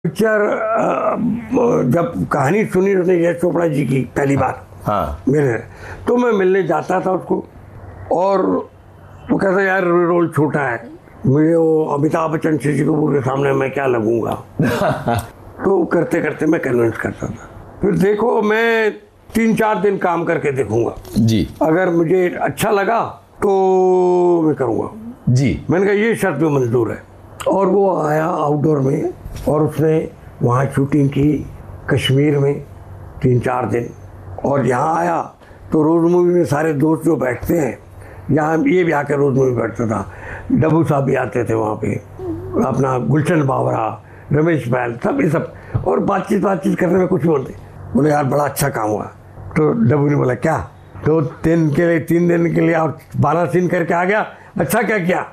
Picture जब कहानी सुनी उसने यश चोपड़ा जी की पहली बार मेरे, तो मैं मिलने जाता था उसको, और वो कहता यार रोल छोटा है, मुझे वो अमिताभ बच्चन शशि कपूर के सामने मैं क्या लगूंगा। तो करते करते मैं कन्विंस करता था। फिर देखो मैं 3-4 दिन काम करके देखूंगा जी, अगर मुझे अच्छा लगा तो मैं करूँगा जी। मैंने कहा ये शर्त भी मंजूर है। और वो आया आउटडोर में और उसने वहाँ शूटिंग की कश्मीर में 3-4 दिन, और यहाँ आया तो रोज़ मूवी में सारे दोस्त जो बैठते हैं, यहाँ ये भी आकर रोज़ मूवी बैठता था, डब्बू साहब भी आते थे वहाँ पे, अपना गुलशन बावरा, रमेश बैल, सब ये सब, और बातचीत करने में कुछ बोलते, बोले यार बड़ा अच्छा काम हुआ। तो डब्बू ने बोला क्या, 3 दिन के लिए और 12 सीन करके आ गया, अच्छा क्या किया।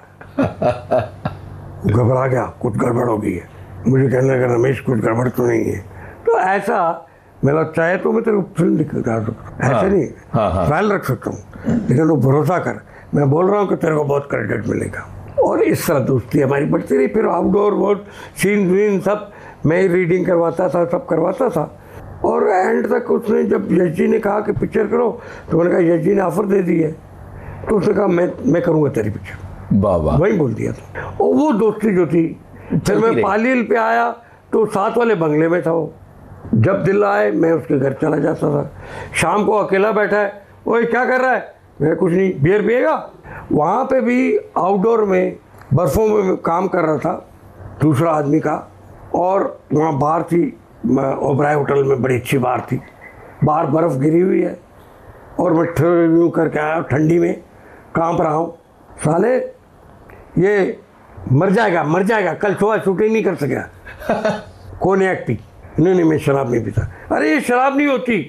घबरा गया, कुछ गड़बड़ हो गई है। मुझे कहने लगा रमेश कुछ गड़बड़ तो नहीं है। तो ऐसा मेरा चाहे तो मैं तेरे को फिल्म दिखा सकता, ऐसे नहीं ट्रायल रख सकता हूँ, लेकिन वो भरोसा कर, मैं बोल रहा हूँ कि तेरे को बहुत क्रेडिट मिलेगा। और इस तरह दोस्ती हमारी बढ़ती रही। फिर आउटडोर बहुत सीन वीन सब मैं रीडिंग करवाता था, सब करवाता था। और एंड तक उसने जब यश जी ने कहा कि पिक्चर करो, तो मैंने कहा यश जी ने ऑफर दे दी है, तो उसने कहा मैं करूँगा तेरी पिक्चर, वही बोल दिया था। और वो दोस्ती जो थी, फिर मैं पालील पे आया तो साथ वाले बंगले में था वो, जब दिल आए मैं उसके घर चला जाता था, शाम को अकेला बैठा है, ओए क्या कर रहा है, मैं कुछ नहीं, बियर पिएगा। वहाँ पे भी आउटडोर में बर्फ़ों में काम कर रहा था दूसरा आदमी का, और वहाँ बार थी, ओबराय होटल में बड़ी अच्छी बार थी, बाहर बर्फ़ गिरी हुई है, और मैं रिव्यू करके आया, ठंडी में कांप रहा हूँ, साले ये मर जाएगा, कल सुबह शूटिंग नहीं कर सकेगा। कोनियाक पी, नहीं मैं शराब नहीं पीता। अरे ये शराब नहीं होती।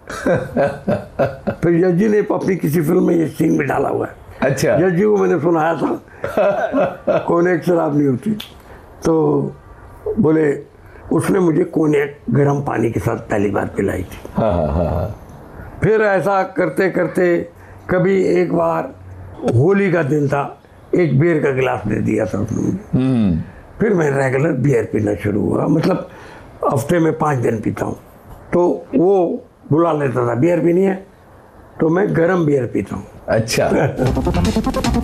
फिर यश जी ने अपनी किसी फिल्म में ये सीन में डाला हुआ है। अच्छा, यश जी को मैंने सुनाया था कोनियाक शराब नहीं होती। तो बोले उसने मुझे कोनियाक गर्म पानी के साथ पहली बार पिलाई थी। फिर ऐसा करते करते कभी एक बार होली का दिन था, एक बियर का गिलास दे दिया था उसने मुझे। फिर मैं रेगुलर बियर पीना शुरू हुआ, मतलब हफ्ते में 5 दिन पीता हूँ। तो वो बुला लेता था, बियर पीनी है, तो मैं गरम बियर पीता हूँ। अच्छा।